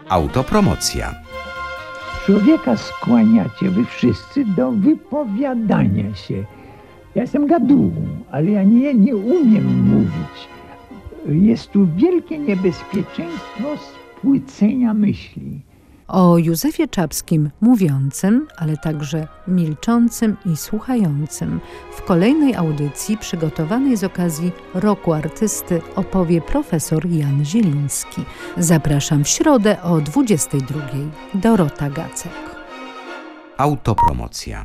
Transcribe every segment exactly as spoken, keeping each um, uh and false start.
Autopromocja. Człowieka skłaniacie wy wszyscy do wypowiadania się. Ja jestem gadułą, ale ja nie, nie umiem mówić. Jest tu wielkie niebezpieczeństwo spłycenia myśli. O Józefie Czapskim mówiącym, ale także milczącym i słuchającym w kolejnej audycji przygotowanej z okazji Roku Artysty opowie profesor Jan Zieliński. Zapraszam w środę o dwudziestej drugiej. Dorota Gacek. Autopromocja.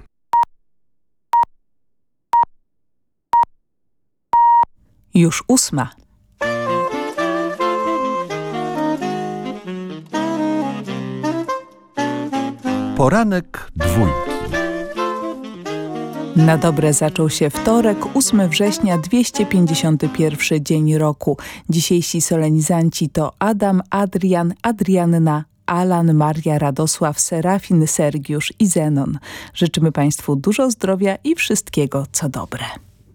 Już ósma. Poranek dwójki. Na dobre zaczął się wtorek, ósmego września, dwieście pięćdziesiąty pierwszy dzień roku. Dzisiejsi solenizanci to Adam, Adrian, Adrianna, Alan, Maria, Radosław, Serafin, Sergiusz i Zenon. Życzymy Państwu dużo zdrowia i wszystkiego, co dobre.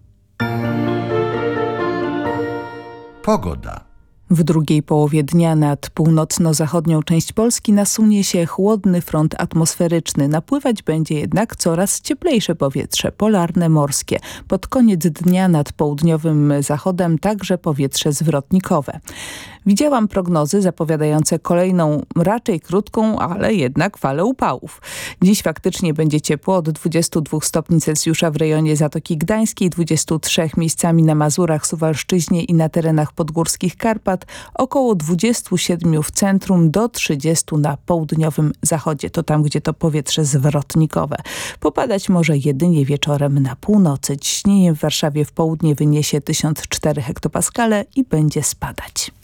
Pogoda. W drugiej połowie dnia nad północno-zachodnią część Polski nasunie się chłodny front atmosferyczny. Napływać będzie jednak coraz cieplejsze powietrze polarne, morskie. Pod koniec dnia nad południowym zachodem także powietrze zwrotnikowe. Widziałam prognozy zapowiadające kolejną, raczej krótką, ale jednak falę upałów. Dziś faktycznie będzie ciepło od dwudziestu dwóch stopni Celsjusza w rejonie Zatoki Gdańskiej, dwudziestu trzech miejscami na Mazurach, Suwalszczyźnie i na terenach podgórskich Karpat, około dwudziestu siedmiu w centrum do trzydziestu na południowym zachodzie. To tam, gdzie to powietrze zwrotnikowe. Popadać może jedynie wieczorem na północy. Ciśnienie w Warszawie w południe wyniesie tysiąc cztery hektopaskale i będzie spadać.